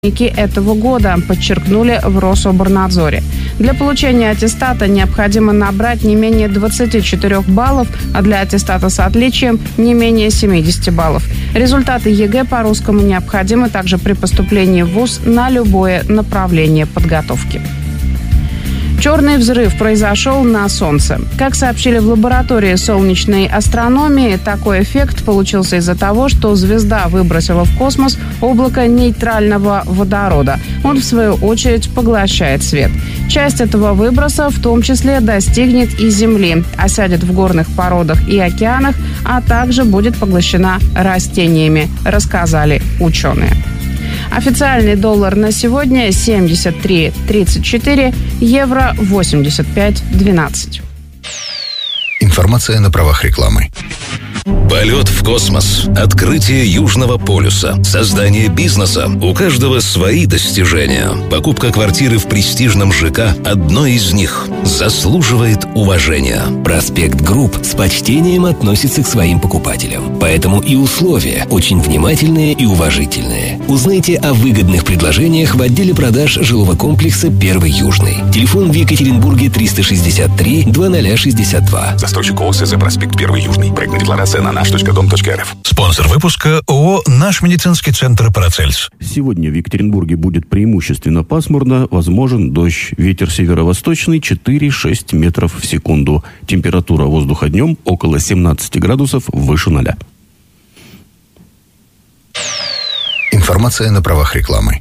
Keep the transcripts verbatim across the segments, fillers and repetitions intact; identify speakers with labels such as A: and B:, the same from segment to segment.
A: этого года, подчеркнули в Рособорнадзоре. Для получения аттестата необходимо набрать не менее двадцати четырёх баллов, а для аттестата с отличием не менее семидесяти баллов. Результаты ЕГЭ по русскому необходимы также при поступлении в вуз на любое направление подготовки. Черный взрыв произошел на Солнце. Как сообщили в лаборатории солнечной астрономии, такой эффект получился из-за того, что звезда выбросила в космос облако нейтрального водорода. Он, в свою очередь, поглощает свет. Часть этого выброса в том числе достигнет и Земли, осядет в горных породах и океанах, а также будет поглощена растениями, рассказали ученые. Официальный доллар на сегодня семьдесят три тридцать четыре, евро восемьдесят пять двенадцать.
B: Информация на правах рекламы.
C: Полет в космос, открытие Южного полюса, создание бизнеса. У каждого свои достижения. Покупка квартиры в престижном ЖК – одно из них. Заслуживает уважения.
D: Проспект Групп с почтением относится к своим покупателям. Поэтому и условия очень внимательные и уважительные. Узнайте о выгодных предложениях в отделе продаж жилого комплекса «Первый Южный». Телефон в Екатеринбурге триста шестьдесят три двадцать шестьдесят два.
E: Застройщик ООО СЗ «Проспект Первый Южный». Проектная декларация на наш точка дом точка эр эф.
B: Спонсор выпуска ООО «Наш медицинский центр Парацельс».
F: Сегодня в Екатеринбурге будет преимущественно пасмурно, возможен дождь. Ветер северо-восточный четыре-шесть метров в секунду. Температура воздуха днем около семнадцати градусов выше ноля.
B: Информация на правах рекламы.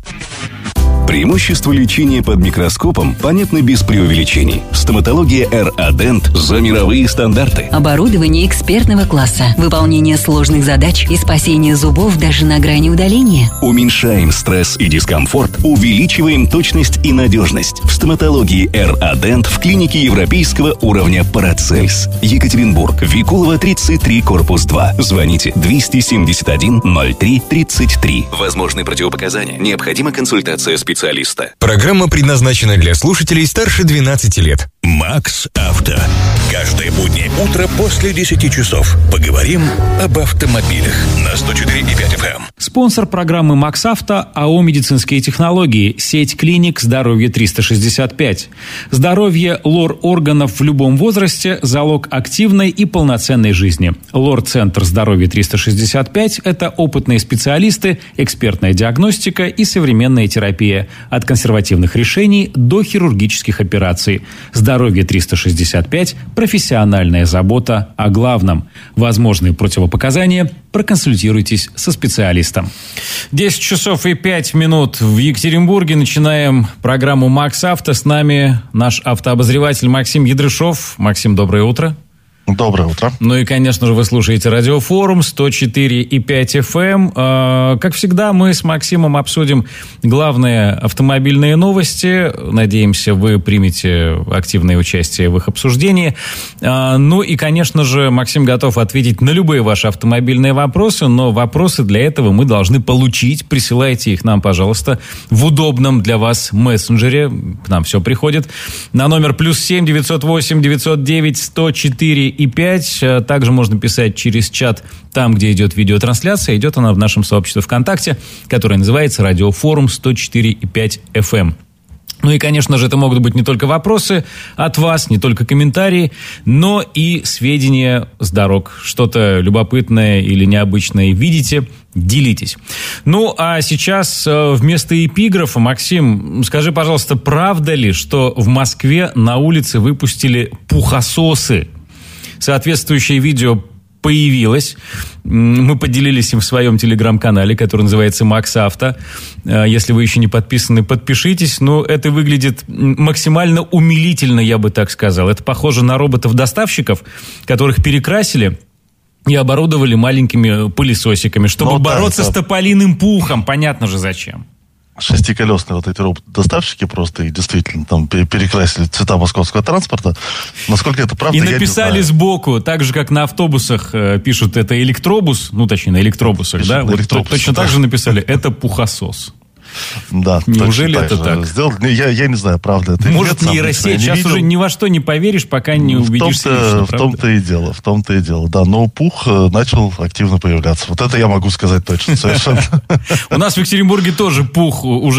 G: Преимущества лечения под микроскопом понятны без преувеличений. Стоматология эр а Dent за мировые стандарты.
H: Оборудование экспертного класса, выполнение сложных задач и спасение зубов даже на грани удаления.
G: Уменьшаем стресс и дискомфорт, увеличиваем точность и надежность. В стоматологии эр а Dent в клинике европейского уровня Парацельс. Екатеринбург, Викулова, тридцать три, корпус два. Звоните двести семьдесят один ноль три тридцать три. Возможны противопоказания. Необходима консультация специалиста.
I: Программа предназначена для слушателей старше двенадцати лет.
J: Макс Авто. Каждое буднее утро после десяти часов. Поговорим об автомобилях на сто четыре и пять эф эм.
K: Спонсор программы Макс Авто АО «Медицинские технологии», сеть клиник «Здоровье триста шестьдесят пять». Здоровье лор органов в любом возрасте – залог активной и полноценной жизни. Лор-центр «Здоровье триста шестьдесят пять» – это опытные специалисты, экспертная диагностика и современная терапия. От консервативных решений до хирургических операций. «Здоровье триста шестьдесят пять» – профессиональная забота о главном. Возможные противопоказания – проконсультируйтесь со специалистом. десять часов и пять минут в Екатеринбурге. Начинаем программу «Макс Авто». С нами наш автообозреватель Максим Ядрышов. Максим, доброе утро.
L: Доброе утро.
K: Ну и, конечно же, вы слушаете Радиофорум сто четыре и пять эф эм. Как всегда, мы с Максимом обсудим главные автомобильные новости. Надеемся, вы примете активное участие в их обсуждении. Ну и, конечно же, Максим готов ответить на любые ваши автомобильные вопросы, но вопросы для этого мы должны получить. Присылайте их нам, пожалуйста, в удобном для вас мессенджере. К нам все приходит. На номер плюс семь девятьсот восемь девятьсот девять сто четыре и пять. Также можно писать через чат там, где идет видеотрансляция. Идет она в нашем сообществе ВКонтакте, которое называется «Радиофорум сто четыре и пять эф эм». Ну и, конечно же, это могут быть не только вопросы от вас, не только комментарии, но и сведения с дорог. Что-то любопытное или необычное видите, делитесь. Ну, а сейчас вместо эпиграфа, Максим, скажи, пожалуйста, правда ли, что в Москве на улице выпустили пухососы? Соответствующее видео появилось. Мы поделились им в своем телеграм-канале, который называется «Макс Авто». Если вы еще не подписаны, подпишитесь. Но это выглядит максимально умилительно, я бы так сказал. Это похоже на роботов-доставщиков, которых перекрасили и оборудовали маленькими пылесосиками, чтобы ну, бороться да, да. с тополиным пухом. Понятно же, зачем.
L: Шестиколесные вот эти роботы-доставщики просто и действительно там перекрасили цвета московского транспорта. Насколько это правда,
K: и написали сбоку, так же, как на автобусах э, пишут «это электробус», ну, точнее, на электробусах, пишут да? На вот электробус, точно да. так же написали «это пухосос».
L: Да,
K: неужели это
L: так?
K: так?
L: Сделал, я, я не знаю, правда это.
K: Может, нейросеть. Сейчас уже ни во что не поверишь, пока не убедишься лично,
L: в том-то и дело, в том-то и дело. Да, но пух начал активно появляться. Вот это я могу сказать точно, совершенно.
K: У нас в Екатеринбурге тоже пух уже